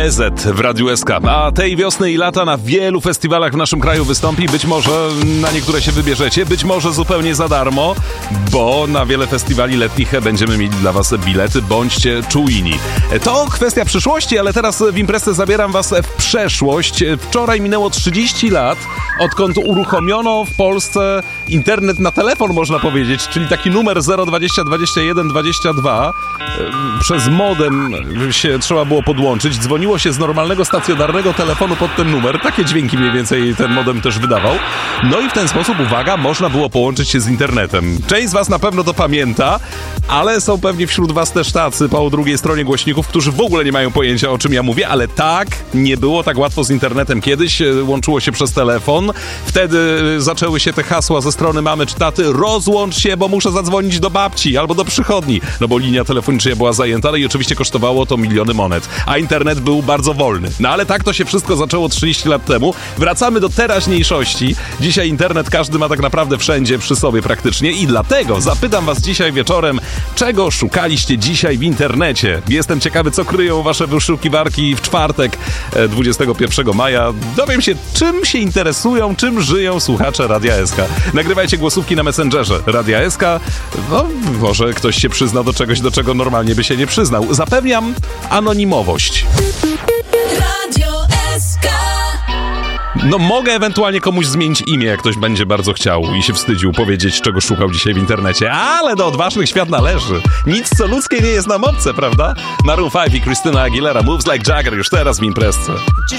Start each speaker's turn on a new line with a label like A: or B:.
A: DZ w Radiu SK. A tej wiosny i lata na wielu festiwalach w naszym kraju wystąpi. Być może na niektóre się wybierzecie, być może zupełnie za darmo, bo na wiele festiwali letnich będziemy mieli dla was bilety. Bądźcie czujni. To kwestia przyszłości, ale teraz w imprezę zabieram was w przeszłość. Wczoraj minęło 30 lat, odkąd uruchomiono w Polsce internet na telefon, można powiedzieć, czyli taki numer 020 21 22. Przez modem się trzeba było podłączyć. Dzwoniło się z normalnego stacjonarnego telefonu pod ten numer. Takie dźwięki mniej więcej ten modem też wydawał. No i w ten sposób, uwaga, można było połączyć się z internetem. Część z was na pewno to pamięta, ale są pewnie wśród was też tacy po drugiej stronie głośników, którzy w ogóle nie mają pojęcia, o czym ja mówię, ale tak, nie było tak łatwo z internetem kiedyś. Łączyło się przez telefon. Wtedy zaczęły się te hasła ze strony mamy czy taty: rozłącz się, bo muszę zadzwonić do babci albo do przychodni. No bo linia telefoniczna była zajęta, ale i oczywiście kosztowało to miliony monet. A internet był bardzo wolny. No ale tak to się wszystko zaczęło 30 lat temu. Wracamy do teraźniejszości. Dzisiaj internet każdy ma tak naprawdę wszędzie przy sobie praktycznie i dlatego zapytam was dzisiaj wieczorem, czego szukaliście dzisiaj w internecie. Jestem ciekawy, co kryją wasze wyszukiwarki w czwartek 21 maja. Dowiem się, czym się interesują, czym żyją słuchacze Radia SK. Nagrywajcie głosówki na Messengerze Radia SK. No, może ktoś się przyzna do czegoś, do czego normalnie by się nie przyznał. Zapewniam anonimowość.
B: Radio SK.
A: No mogę ewentualnie komuś zmienić imię, jak ktoś będzie bardzo chciał i się wstydził powiedzieć, czego szukał dzisiaj w internecie, ale do odważnych świat należy. Nic co ludzkie nie jest nam obce, prawda? Maroon 5 i Christina Aguilera, Moves Like Jagger już teraz w imprezce.